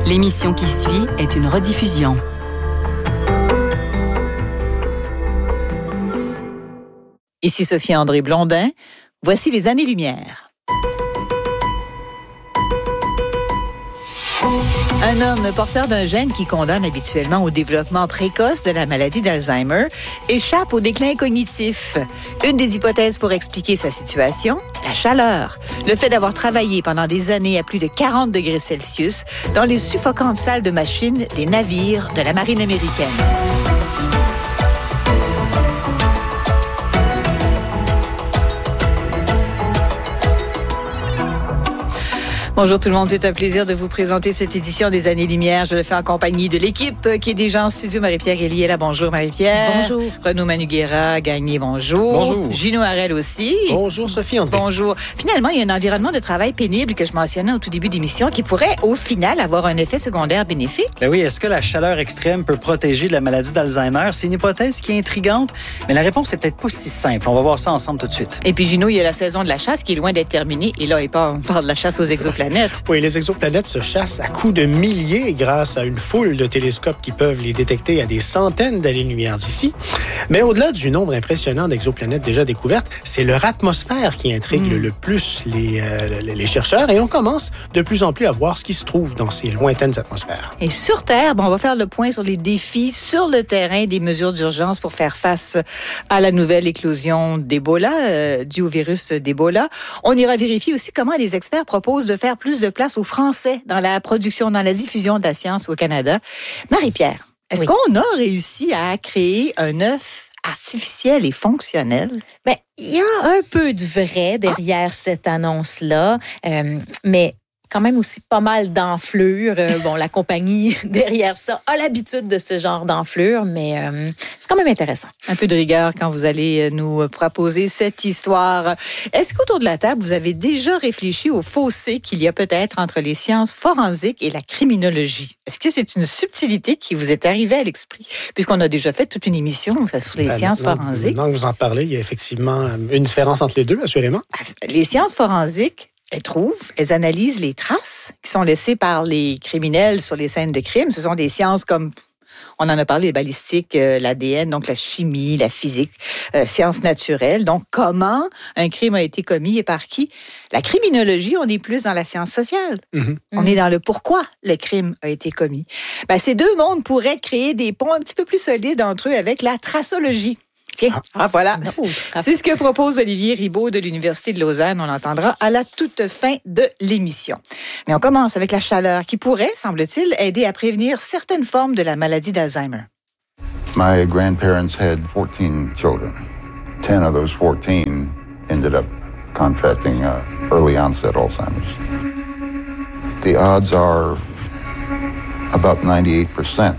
L'émission qui suit est une rediffusion. Ici Sophie-André Blondin. Voici les années-lumière. Un homme porteur d'un gène qui condamne habituellement au développement précoce de la maladie d'Alzheimer échappe au déclin cognitif. Une des hypothèses pour expliquer sa situation, la chaleur. Le fait d'avoir travaillé pendant des années à plus de 40 degrés Celsius dans les suffocantes salles de machine des navires de la marine américaine. Bonjour tout le monde, c'est un plaisir de vous présenter cette édition des Années-Lumière. Je le fais en compagnie de l'équipe qui est déjà en studio. Marie-Pierre Guélier là, bonjour Marie-Pierre. Bonjour. Renaud Manugera, Gagné, bonjour. Bonjour. Gino Harel aussi. Bonjour Sophie-André. Bonjour. Finalement, il y a un environnement de travail pénible que je mentionnais au tout début d'émission qui pourrait au final avoir un effet secondaire bénéfique. Ben oui, est-ce que la chaleur extrême peut protéger de la maladie d'Alzheimer? C'est une hypothèse qui est intrigante, mais la réponse est peut-être pas si simple. On va voir ça ensemble tout de suite. Et puis Gino, il y a la saison de la chasse qui est loin d'être terminée. Et là, on parle de la chasse aux exoplanètes. Oui, les exoplanètes se chassent à coups de milliers grâce à une foule de télescopes qui peuvent les détecter à des centaines d'années-lumière d'ici. Mais au-delà du nombre impressionnant d'exoplanètes déjà découvertes, c'est leur atmosphère qui intrigue le plus les chercheurs et on commence de plus en plus à voir ce qui se trouve dans ces lointaines atmosphères. Et sur Terre, on va faire le point sur les défis sur le terrain des mesures d'urgence pour faire face à la nouvelle éclosion d'Ebola, due au virus d'Ebola. On ira vérifier aussi comment les experts proposent de faire plus de place aux Français dans la production, dans la diffusion de la science au Canada. Marie-Pierre, est-ce qu'on a réussi à créer un œuf artificiel et fonctionnel? Bien, il y a un peu de vrai derrière cette annonce-là, mais quand même aussi pas mal d'enflure. La compagnie derrière ça a l'habitude de ce genre d'enflure, mais c'est quand même intéressant. Un peu de rigueur quand vous allez nous proposer cette histoire. Est-ce qu'autour de la table, vous avez déjà réfléchi au fossé qu'il y a peut-être entre les sciences forensiques et la criminologie? Est-ce que c'est une subtilité qui vous est arrivée à l'esprit? Puisqu'on a déjà fait toute une émission sur les sciences forensiques. Maintenant que vous en parlez, il y a effectivement une différence entre les deux, assurément. Les sciences forensiques, elles analysent les traces qui sont laissées par les criminels sur les scènes de crime. Ce sont des sciences comme, on en a parlé, les balistiques, l'ADN, donc la chimie, la physique, sciences naturelles. Donc, comment un crime a été commis et par qui? La criminologie, on est plus dans la science sociale. On est dans le pourquoi le crime a été commis. Ces deux mondes pourraient créer des ponts un petit peu plus solides entre eux avec la tracologie. Tiens, voilà. C'est ce que propose Olivier Ribaud de l'Université de Lausanne. On l'entendra à la toute fin de l'émission. Mais on commence avec la chaleur qui pourrait, semble-t-il, aider à prévenir certaines formes de la maladie d'Alzheimer. My grandparents had 14 children. 10 of those 14 ended up contracting early onset Alzheimer's. The odds are about 98%.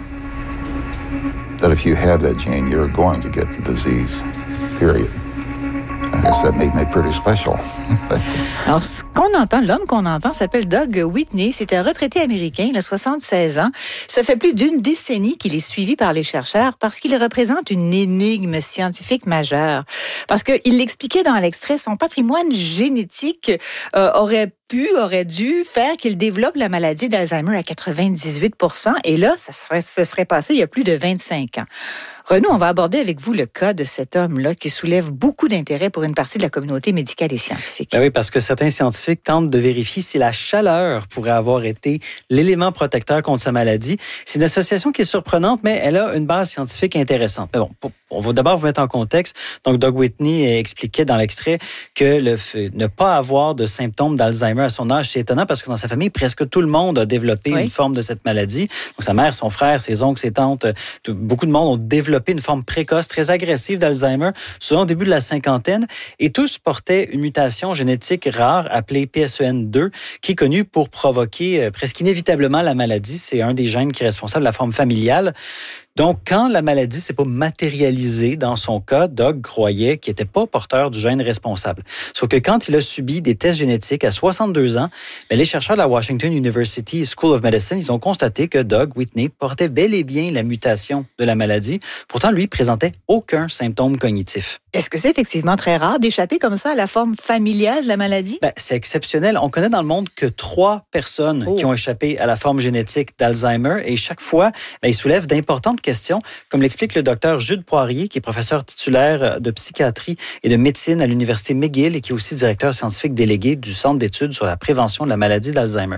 That if you have that gene, you're going to get the disease, period. I guess that made me pretty special. Alors, l'homme qu'on entend s'appelle Doug Whitney. C'est un retraité américain, il a 76 ans. Ça fait plus d'une décennie qu'il est suivi par les chercheurs parce qu'il représente une énigme scientifique majeure. Parce qu'il l'expliquait dans l'extrait, son patrimoine génétique aurait dû faire qu'il développe la maladie d'Alzheimer à 98%. Et là, ce serait passé il y a plus de 25 ans. Renaud, on va aborder avec vous le cas de cet homme-là qui soulève beaucoup d'intérêt pour une partie de la communauté médicale et scientifique. Ben oui, parce que certains scientifiques tentent de vérifier si la chaleur pourrait avoir été l'élément protecteur contre sa maladie. C'est une association qui est surprenante, mais elle a une base scientifique intéressante. Mais bon, on va d'abord vous mettre en contexte. Donc, Doug Whitney expliquait dans l'extrait que ne pas avoir de symptômes d'Alzheimer à son âge, c'est étonnant parce que dans sa famille, presque tout le monde a développé une forme de cette maladie. Donc, sa mère, son frère, ses oncles, ses tantes, beaucoup de monde ont développé une forme précoce, très agressive d'Alzheimer, souvent au début de la cinquantaine, et tous portaient une mutation génétique rare appelée PSEN2, qui est connue pour provoquer presque inévitablement la maladie. C'est un des gènes qui est responsable de la forme familiale. Donc, quand la maladie ne s'est pas matérialisée dans son cas, Doug croyait qu'il n'était pas porteur du gène responsable. Sauf que quand il a subi des tests génétiques à 62 ans, les chercheurs de la Washington University School of Medicine, ils ont constaté que Doug Whitney portait bel et bien la mutation de la maladie. Pourtant, lui, présentait aucun symptôme cognitif. Est-ce que c'est effectivement très rare d'échapper comme ça à la forme familiale de la maladie? C'est exceptionnel. On connaît dans le monde que 3 personnes qui ont échappé à la forme génétique d'Alzheimer et chaque fois, ils soulèvent d'importantes questions, comme l'explique le docteur Jude Poirier, qui est professeur titulaire de psychiatrie et de médecine à l'Université McGill et qui est aussi directeur scientifique délégué du Centre d'études sur la prévention de la maladie d'Alzheimer.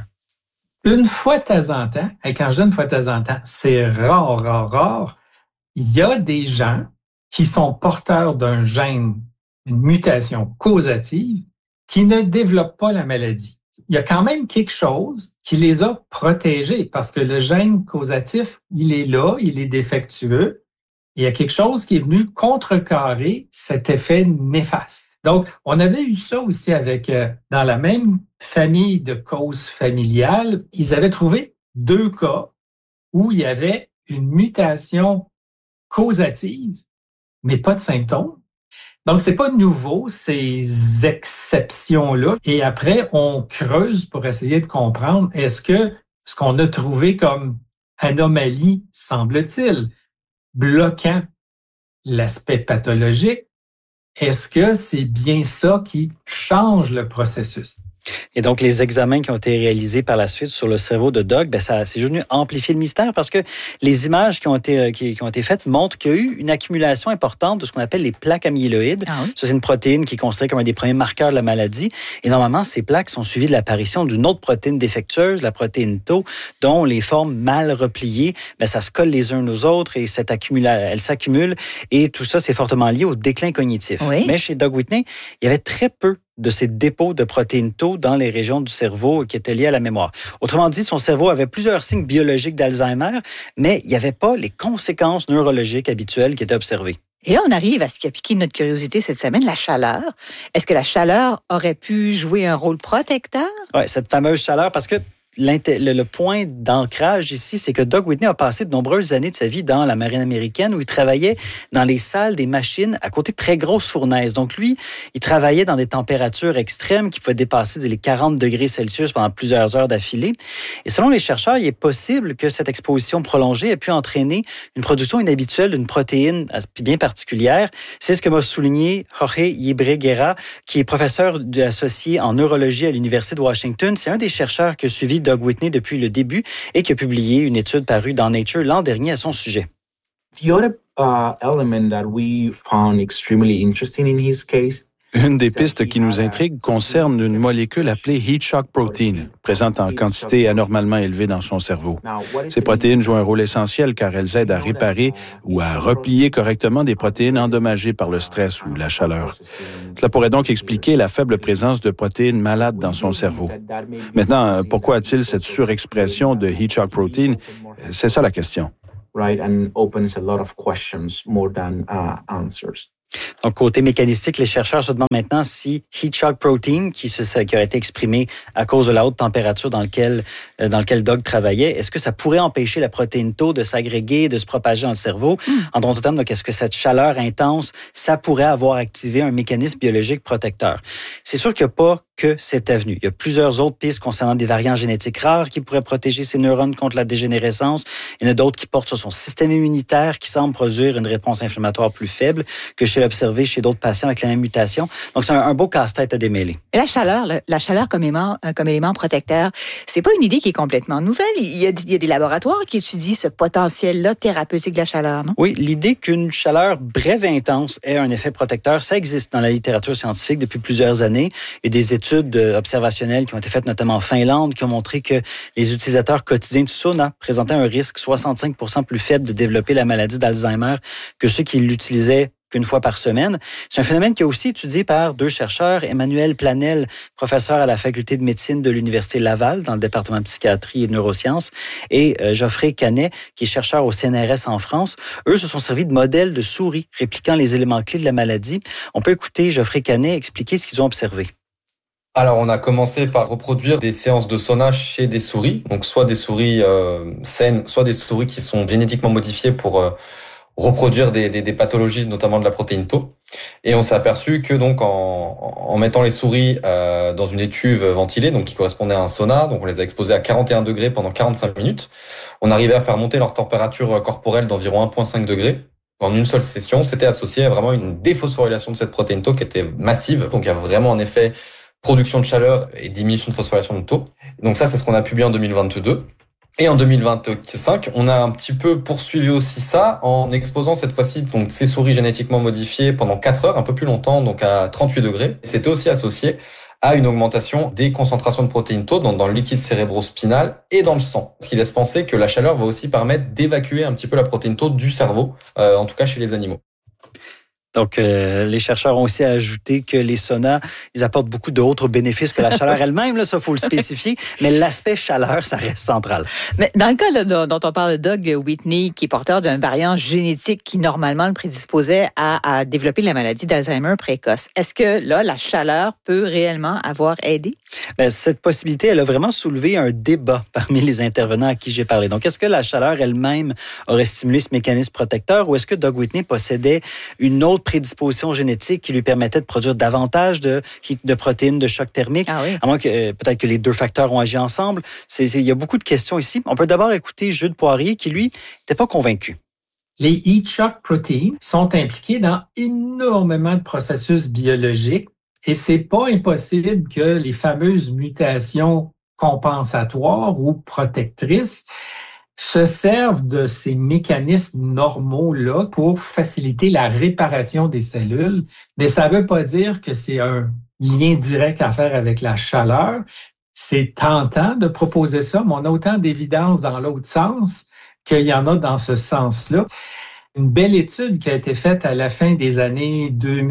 Une fois de temps en temps, et quand je dis une fois de temps en temps, c'est rare, il y a des gens qui sont porteurs d'un gène, une mutation causative, qui ne développent pas la maladie. Il y a quand même quelque chose qui les a protégés parce que le gène causatif, il est là, il est défectueux. Il y a quelque chose qui est venu contrecarrer cet effet néfaste. Donc, on avait eu ça aussi avec, dans la même famille de causes familiales, ils avaient trouvé 2 cas où il y avait une mutation causative, mais pas de symptômes. Donc, c'est pas nouveau, ces exceptions-là. Et après, on creuse pour essayer de comprendre, est-ce que ce qu'on a trouvé comme anomalie, semble-t-il, bloquant l'aspect pathologique, est-ce que c'est bien ça qui change le processus? Et donc, les examens qui ont été réalisés par la suite sur le cerveau de Doug, ça c'est juste venu amplifier le mystère parce que les images qui ont été faites montrent qu'il y a eu une accumulation importante de ce qu'on appelle les plaques amyloïdes. Ah oui? Ça, c'est une protéine qui est considérée comme un des premiers marqueurs de la maladie. Et normalement, ces plaques sont suivies de l'apparition d'une autre protéine défectueuse, la protéine Tau, dont les formes mal repliées, ça se colle les uns aux autres et elle s'accumule. Et tout ça, c'est fortement lié au déclin cognitif. Oui? Mais chez Doug Whitney, il y avait très peu de ces dépôts de protéines Tau dans les régions du cerveau qui étaient liées à la mémoire. Autrement dit, son cerveau avait plusieurs signes biologiques d'Alzheimer, mais il n'y avait pas les conséquences neurologiques habituelles qui étaient observées. Et là, on arrive à ce qui a piqué notre curiosité cette semaine, la chaleur. Est-ce que la chaleur aurait pu jouer un rôle protecteur? Oui, cette fameuse chaleur, parce que le point d'ancrage ici, c'est que Doug Whitney a passé de nombreuses années de sa vie dans la marine américaine où il travaillait dans les salles des machines à côté de très grosses fournaises. Donc lui, il travaillait dans des températures extrêmes qui pouvaient dépasser les 40 degrés Celsius pendant plusieurs heures d'affilée. Et selon les chercheurs, il est possible que cette exposition prolongée ait pu entraîner une production inhabituelle d'une protéine bien particulière. C'est ce que m'a souligné Jorge Yebreguera, qui est professeur associé en neurologie à l'Université de Washington. C'est un des chercheurs qui a suivi Doug Whitney depuis le début et qui a publié une étude parue dans Nature l'an dernier à son sujet. The other element that we found extremely interesting in his case. Une des pistes qui nous intrigue concerne une molécule appelée heat shock protein, présente en quantité anormalement élevée dans son cerveau. Ces protéines jouent un rôle essentiel car elles aident à réparer ou à replier correctement des protéines endommagées par le stress ou la chaleur. Cela pourrait donc expliquer la faible présence de protéines malades dans son cerveau. Maintenant, pourquoi a-t-il cette surexpression de heat shock protein? C'est ça la question. Right, and opens a lot of questions more than answers. Donc, côté mécanistique, les chercheurs se demandent maintenant si heat shock protein, qui aurait été exprimé à cause de la haute température dans lequel Doug travaillait, est-ce que ça pourrait empêcher la protéine Tau de s'agréger, de se propager dans le cerveau? En d'autres termes, donc, est-ce que cette chaleur intense, ça pourrait avoir activé un mécanisme biologique protecteur? C'est sûr qu'il n'y a pas que cette avenue. Il y a plusieurs autres pistes concernant des variants génétiques rares qui pourraient protéger ces neurones contre la dégénérescence. Il y en a d'autres qui portent sur son système immunitaire qui semble produire une réponse inflammatoire plus faible que chez l'observé chez d'autres patients avec la même mutation. Donc, c'est un beau casse-tête à démêler. Et la chaleur comme élément protecteur, c'est pas une idée qui est complètement nouvelle. Il y a des laboratoires qui étudient ce potentiel-là thérapeutique de la chaleur, non? Oui, l'idée qu'une chaleur brève et intense ait un effet protecteur, ça existe dans la littérature scientifique depuis plusieurs années. Il y a des études observationnelles qui ont été faites notamment en Finlande qui ont montré que les utilisateurs quotidiens du sauna présentaient un risque 65% plus faible de développer la maladie d'Alzheimer que ceux qui l'utilisaient qu'une fois par semaine. C'est un phénomène qui est aussi étudié par 2 chercheurs, Emmanuel Planel, professeur à la faculté de médecine de l'Université Laval dans le département de psychiatrie et de neurosciences, et Geoffrey Canet, qui est chercheur au CNRS en France. Eux se sont servis de modèles de souris répliquant les éléments clés de la maladie. On peut écouter Geoffrey Canet expliquer ce qu'ils ont observé. Alors, on a commencé par reproduire des séances de sauna chez des souris, donc soit des souris saines, soit des souris qui sont génétiquement modifiées pour reproduire des pathologies, notamment de la protéine Tau. Et on s'est aperçu que donc en mettant les souris dans une étuve ventilée, donc qui correspondait à un sauna, donc on les a exposées à 41 degrés pendant 45 minutes, on arrivait à faire monter leur température corporelle d'environ 1,5 degrés. En une seule session, c'était associé à vraiment une déphosphorylation de cette protéine Tau qui était massive. Donc il y a vraiment en effet production de chaleur et diminution de phosphorylation de Tau. Donc ça, c'est ce qu'on a publié en 2022. Et en 2025, on a un petit peu poursuivi aussi ça en exposant cette fois-ci donc ces souris génétiquement modifiées pendant 4 heures, un peu plus longtemps, donc à 38 degrés. Et c'était aussi associé à une augmentation des concentrations de protéines Tau dans le liquide cérébrospinal et dans le sang. Ce qui laisse penser que la chaleur va aussi permettre d'évacuer un petit peu la protéine Tau du cerveau, en tout cas chez les animaux. Donc, les chercheurs ont aussi ajouté que les saunas, ils apportent beaucoup d'autres bénéfices que la chaleur elle-même, là, ça, faut le spécifier, mais l'aspect chaleur, ça reste central. Mais dans le cas là, dont on parle de Doug Whitney, qui est porteur d'un variant génétique qui, normalement, le prédisposait à développer la maladie d'Alzheimer précoce, est-ce que, là, la chaleur peut réellement avoir aidé? Bien, cette possibilité, elle a vraiment soulevé un débat parmi les intervenants à qui j'ai parlé. Donc, est-ce que la chaleur elle-même aurait stimulé ce mécanisme protecteur ou est-ce que Doug Whitney possédait une autre prédisposition génétique qui lui permettait de produire davantage de protéines de choc thermique? Ah oui. À moins que peut-être que les deux facteurs ont agi ensemble. Il y a beaucoup de questions ici. On peut d'abord écouter Jude Poirier qui, lui, n'était pas convaincu. Les heat shock proteins sont impliqués dans énormément de processus biologiques et c'est pas impossible que les fameuses mutations compensatoires ou protectrices se servent de ces mécanismes normaux-là pour faciliter la réparation des cellules. Mais ça ne veut pas dire que c'est un lien direct à faire avec la chaleur. C'est tentant de proposer ça, mais on a autant d'évidence dans l'autre sens qu'il y en a dans ce sens-là. Une belle étude qui a été faite à la fin des années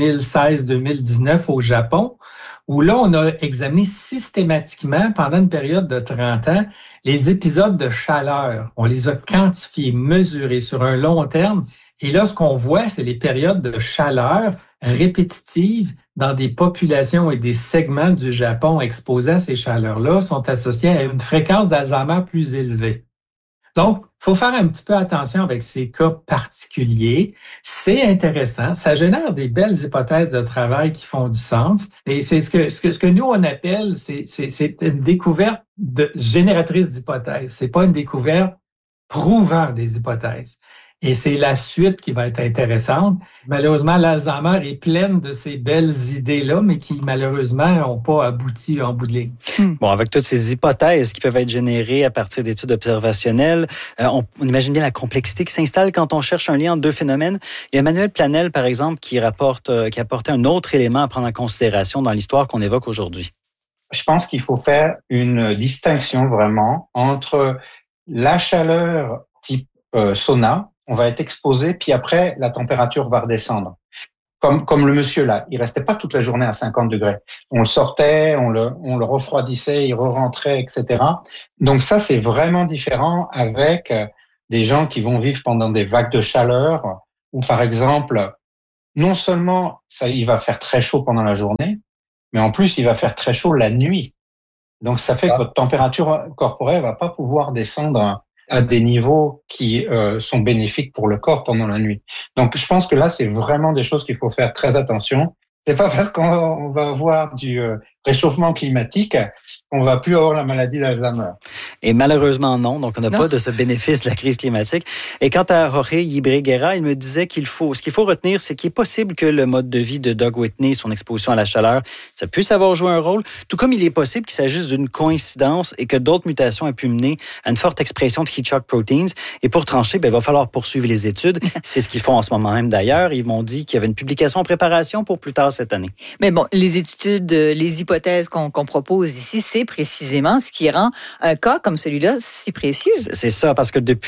2016-2019 au Japon, où là, on a examiné systématiquement, pendant une période de 30 ans, les épisodes de chaleur. On les a quantifiés, mesurés sur un long terme. Et là, ce qu'on voit, c'est les périodes de chaleur répétitives dans des populations et des segments du Japon exposés à ces chaleurs-là sont associés à une fréquence d'Alzheimer plus élevée. Donc, il faut faire un petit peu attention avec ces cas particuliers. C'est intéressant. Ça génère des belles hypothèses de travail qui font du sens. Et c'est ce que nous, on appelle, c'est une découverte génératrice d'hypothèses. C'est pas une découverte prouvant des hypothèses. Et c'est la suite qui va être intéressante. Malheureusement, l'Alzheimer est pleine de ces belles idées-là, mais qui, malheureusement, n'ont pas abouti en bout de ligne. Bon, avec toutes ces hypothèses qui peuvent être générées à partir d'études observationnelles, on imagine bien la complexité qui s'installe quand on cherche un lien entre deux phénomènes. Il y a Emmanuel Planel, par exemple, qui apportait un autre élément à prendre en considération dans l'histoire qu'on évoque aujourd'hui. Je pense qu'il faut faire une distinction vraiment entre la chaleur type sauna. On va être exposé, puis après, la température va redescendre. Comme le monsieur là, il restait pas toute la journée à 50 degrés. On le sortait, on le refroidissait, il re-rentrait, etc. Donc ça, c'est vraiment différent avec des gens qui vont vivre pendant des vagues de chaleur, où par exemple, non seulement il va faire très chaud pendant la journée, mais en plus, il va faire très chaud la nuit. Donc ça fait que votre température corporelle va pas pouvoir descendre à des niveaux qui sont bénéfiques pour le corps pendant la nuit. Donc, je pense que là, c'est vraiment des choses qu'il faut faire très attention. C'est pas parce qu'on va avoir du réchauffement climatique qu'on va plus avoir la maladie d'Alzheimer. Et malheureusement, non. Donc, on n'a pas de ce bénéfice de la crise climatique. Et quant à Jorge Ybre-Guerra, il me disait ce qu'il faut retenir, c'est qu'il est possible que le mode de vie de Doug Whitney, son exposition à la chaleur, ça puisse avoir joué un rôle, tout comme il est possible qu'il s'agisse d'une coïncidence et que d'autres mutations aient pu mener à une forte expression de heat shock proteins. Et pour trancher, il va falloir poursuivre les études. C'est ce qu'ils font en ce moment même d'ailleurs. Ils m'ont dit qu'il y avait une publication en préparation pour plus tard cette année. Mais bon, les études, les hypothèses qu'on propose ici, c'est précisément ce qui rend un cas comme celui-là si précieux. C'est ça, parce que depuis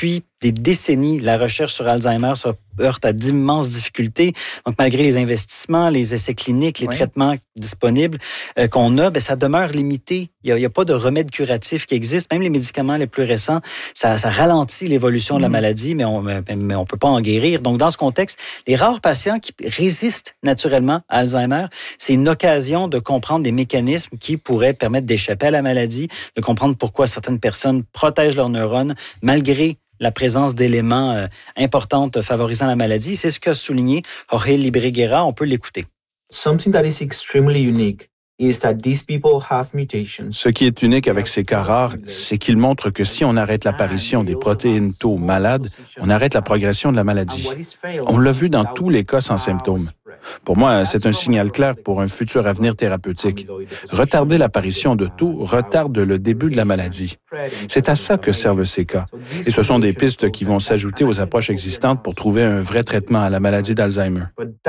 des décennies, la recherche sur Alzheimer se heurte à d'immenses difficultés. Donc, malgré les investissements, les essais cliniques, les traitements disponibles qu'on a, ça demeure limité. Il n'y a pas de remède curatif qui existe. Même les médicaments les plus récents, ça ralentit l'évolution de la maladie, mais on ne peut pas en guérir. Donc, dans ce contexte, les rares patients qui résistent naturellement à Alzheimer, c'est une occasion de comprendre des mécanismes qui pourraient permettre d'échapper à la maladie, de comprendre pourquoi certaines personnes protègent leurs neurones malgré la présence d'éléments importants favorisant la maladie. C'est ce qu'a souligné Jorge Libreguera. On peut l'écouter. Something that is extremely unique is that these people have mutations. Ce qui est unique avec ces cas rares, c'est qu'ils montrent que si on arrête l'apparition des protéines tau malades, on arrête la progression de la maladie. On l'a vu dans tous les cas sans symptômes. Pour moi, c'est un signal clair pour un futur avenir thérapeutique. Retarder l'apparition de tau retarde le début de la maladie. C'est à ça que servent ces cas. Et ce sont des pistes qui vont s'ajouter aux approches existantes pour trouver un vrai traitement à la maladie d'Alzheimer.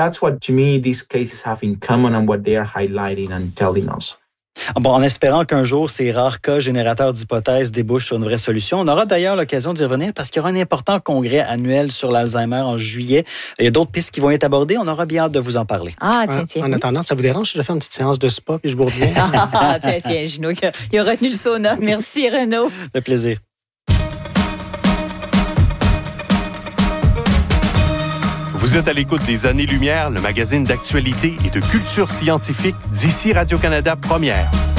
Bon, en espérant qu'un jour, ces rares cas générateurs d'hypothèses débouchent sur une vraie solution. On aura d'ailleurs l'occasion d'y revenir parce qu'il y aura un important congrès annuel sur l'Alzheimer en juillet. Il y a d'autres pistes qui vont être abordées. On aura bien hâte de vous en parler. Ah, tiens. En attendant, ça vous dérange si je fais une petite séance de spa puis je bourde bien? Tiens, Gino, il a retenu le sauna. Merci, Renaud. Le plaisir. Vous êtes à l'écoute des Années-Lumière, le magazine d'actualité et de culture scientifique d'ici Radio-Canada Première.